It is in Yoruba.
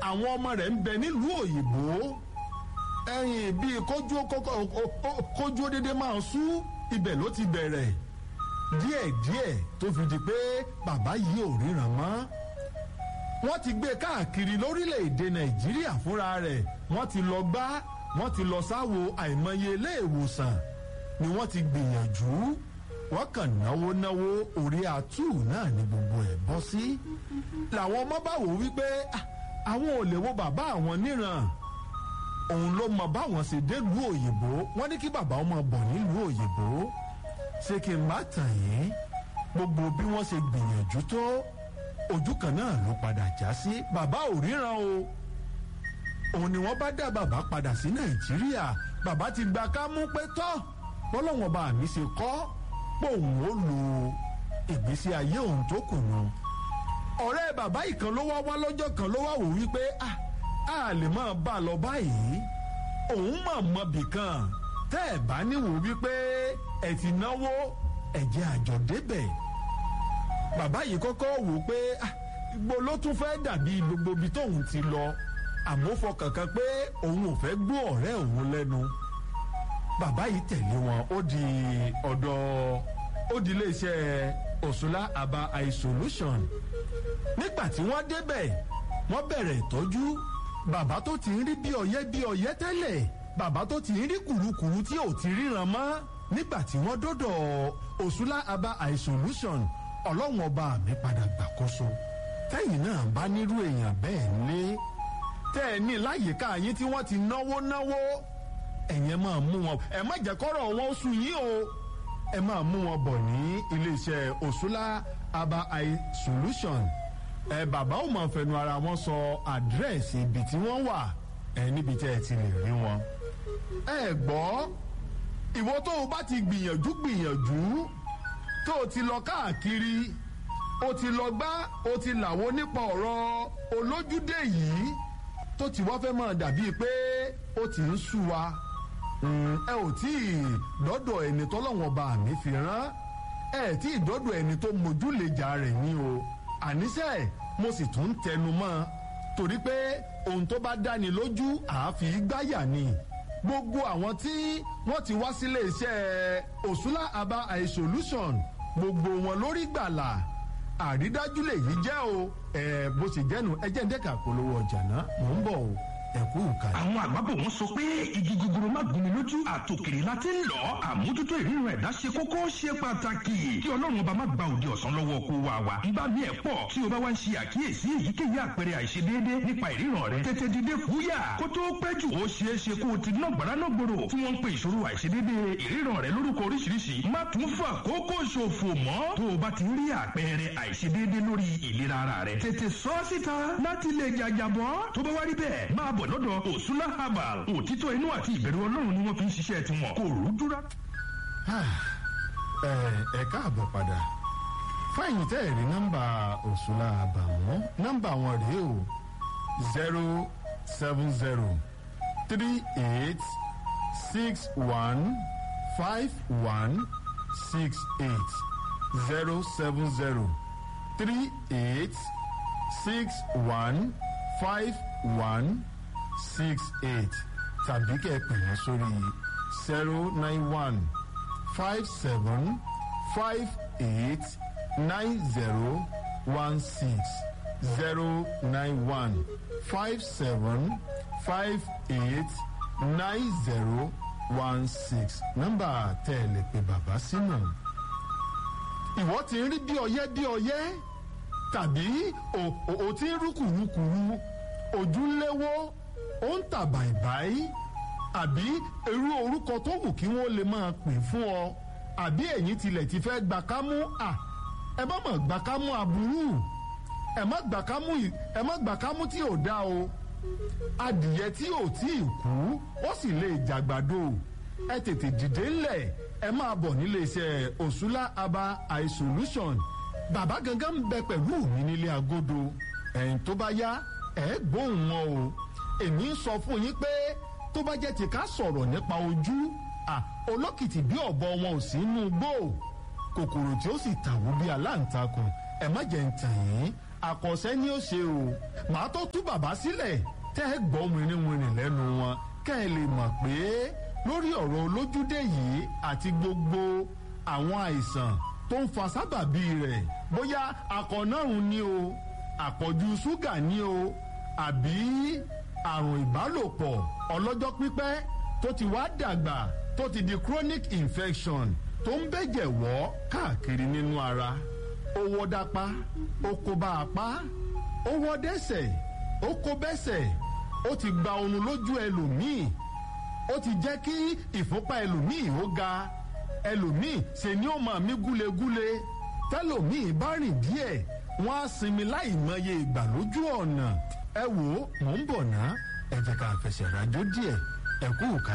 àwọn ọmọ rẹ̀ ń bẹ nílùú òyìnbó ẹ̀yìn bíi kójú dédé máa sú ibẹ̀ ló ti bẹ̀rẹ̀ díẹ̀díẹ̀ tó fi di pé bàbá yìí ò ríran mọ́ wọ́n ti gbé káàkiri lórílẹ̀‐èdè nàìjíríà fúnra rẹ̀ wọ́n ti lọ gbá wọ́n ti lọ sáwo àìmọye ilé ìwòsàn ni wọ́n ti gbìyànjú wọ́n kàn náwó orí àtú náà ni gbogbo ẹ̀ bọ́ sí làwọn ọmọ bá wò wípé àwọn ò lè wo bàbá àwọn níran òun ló mọ báwọn ṣe délùú òyìnbó wọ́n ní kí bàbá ọmọ bọ̀ nílùú òyìnbó ṣé kí n má tàn yín gbogbo bí wọ́n ṣe gbìyànjú tó ojú kan náà ló padà já sí bàbá ò ríran o òun ni wọ́n bá dá bàbá padà sí nàìjíríà bàbá ti gba kámú pé tọ́ bọ́lọ́wọ́n bá mi ṣe kọ́ pé òun ó lo ìgbésí ayé òun tó kù nù ọ̀rẹ́ bàbá ìkan ló wá lọ́jọ́ kan ló wá wò wípé a lè máa bá a lọ báyìí òun mọ̀ bìkan tẹ́ ẹ̀ bá níwò wípé ẹ̀ ti náwó ẹ̀jẹ̀ àjọ débẹ̀ bàbá yìí kọ́kọ́ wò pé gbogbo ló tún fẹ́ dàbí gbogbo ibi tóun ti lọ àmọ́ fọkàn kan pé òun ò fẹ́ gbọ́ ọ̀rẹ́ òun lẹ́nu bàbá yìí tẹ̀lé wọn ó di iléeṣẹ́ Òṣùlá Aba Eye Solution nígbà tí wọ́n débẹ̀ wọ́n bẹ̀rẹ̀ ìtọ́jú bàbá tó ti ń rí bí ọyẹ́ tẹ́lẹ̀ bàbá tó ti ń rí kùrukùru tí ò ti ríran mọ́ nígbà tí wọ́n dọ́dọ̀ Òṣùlá Aba Eye Solution ọlọ́run ọba mi padà gbàkóso tẹ́yìn náà bá nírú èèyàn bẹ́ẹ̀ lé tẹ́ ẹ ní láyìíká yín tí wọ́n ti náwó ẹ̀yẹn máa mú wọn ẹ má jẹ́ kọ́rọ̀ wọn sùn yín o ẹ máa mú wọn bọ̀ ní iléeṣẹ́ Òṣùlá Aba Eye Solution bàbá ò máa fẹnu ara wọn sọ àdírẹ́sì ibi tí wọ́n wà níbi tẹ́ ẹ ti lè rí wọn. gbọ́ ìwọ tó o bá ti gbìyànjú tó o ti lọ káàkiri o ti lọ gbá o ti làwo nípa ọ̀rọ̀ olójúdé yìí tó ti wá fẹ́ máa dàbíi pé ó ti ń sú wa ẹ ò tí ì dọ́dọ̀ ẹni tọ́lọ́wọ́n bá mi fi rán ẹ tí ì dọ́dọ̀ ẹni tó mójúlẹ̀jà rẹ̀ ní o àníṣe mo sì tún tẹnu mọ́ torí pé ohun tó bá dáni lójú àáfi gbáyà ni gbogbo àwọn tí wọ́n ti wá sílé iṣẹ́ Òṣùlá Aba Eye Solution gbogbo wọn lórí gbàlà àrídájú lèyí jẹ́ o bó ṣe jẹ́nu ẹjẹ́ ń dẹ́ka polówó ọjà náà mò ń bọ̀ o ẹ̀kú ìkàlẹ̀. àwọn àgbàbọ̀ wọn sọ pé igi gogoro má gún mi lójú àtòkèrè láti ń lọ àmójútó ìrírun ẹ̀dá ṣe kókó ṣe pàtàkì kí ọlọ́run ọba má gba òde ọ̀sán lọ́wọ́ kó wa wá. nígbà míì ẹ̀ pọ̀ tí o bá wá ń ṣe àkíyèsí èyíkéyìí àpẹẹrẹ àìṣedéédé nípa ìríran rẹ tètè dìde fúyà kó tó pẹ́ jù ó ṣeé ṣe kó o ti ná gbàrà náà gbòòrò tí wọ́n ń pe ìṣòro àìṣedéédé ìríran rẹ lórúkọ oríṣiríṣi má tún fà kókó ṣòfò mọ́ tó o bá ti rí àpẹẹrẹ àìṣedéédé lórí ìlera ara rẹ tètè sọ síta láti lè jàjàbọ́ tó bá wá rí bẹ́ẹ̀ máa bọ̀ lọ́dọ̀ Òṣùlá Herbal òtítọ́ inú àti ìbẹ̀rù ọlọ́run ni wọ́n fi ń ṣiṣẹ́ tiwọn kò rújú rá. ẹ káàbọ̀ padà fáyìn tẹ́ ẹ̀ rí nọ́mbà Òṣùlá Herbal mọ́ nọ́mbà wọn rèé o 07038615168 tàbí kẹ́ ẹ pè wọ́n sórí 09157589016 nọ́mbà tẹ́ ẹ lè pe bàbá sínú. ìwọ ti ń rí bí ọyẹ́ tàbí o ti ń rúkùrúkùrú ojú léwó ó ń tà bàìbàì àbí irú orúkọ tó wù kí wọ́n lè máa pè fún ọ àbí ẹ̀yin tilẹ̀ ti fẹ́ gbà kámú ẹ má mọ̀ gbà kámú aburú ẹ má gbà kámú tí ò dá o adìyẹ tí ò tí ì kú ó sì lè jàgbàdo ẹ tètè dìde ńlẹ̀ ẹ máa bọ̀ nílé iṣẹ́ Òṣùlá Aba Eye Solution bàbá gangan ń bẹ pẹ̀lú mi nílé agodo ẹ̀yìn tó bá yá ẹ gbóhùn wọn o èmi ń sọ fún yín pé tó bá jẹ́ ti ká sọ̀rọ̀ nípa ojú olókìtì bí ọ̀bọ wọn ò sí inú gbó kòkòrò tí ó sì tàwó bí aláǹtakùn ẹ má jẹ́ ń tàn yín àkọsẹ́ ni ó ṣe o màá tó tú bàbá sílẹ̀ tẹ́ ẹ gbọ́ wìnrìnwìnrìn lẹ́nu wọn kẹ́ ẹ lè mọ̀ pé lórí ọ̀rọ̀ olójúdé yìí àti gbogbo àwọn àìsàn tó ń fa sábàbí rẹ̀ bóyá akọ̀nàrùn ni o àpọ̀jù ṣúgà ni o àbí àrùn ìbálòpọ̀ ọlọ́jọ́ pípẹ́ tó ti wá dàgbà tó ti di chronic infection tó ń bẹ̀jẹ̀ wọ́ káàkiri nínú ara ó wọ́ dápá ó kó bá apá ó wọ́ dẹ́sẹ̀ ó kó bẹ́sẹ̀ ó ti gba oorun lójú ẹlòmíì ó ti jẹ́ kí ìfúnpá ẹlòmíì ó ga ẹlòmíì ṣe ni ó máa mí gúlegúle tẹlòmíì bá rìn díẹ̀ wọ́n á sinmi láì mọye ìgbà lójú ọ̀nà ẹ wò ó mò ń bọ̀ ná ẹ jẹ́ ká fẹsẹ̀ rájò díẹ̀ ẹ kú ká.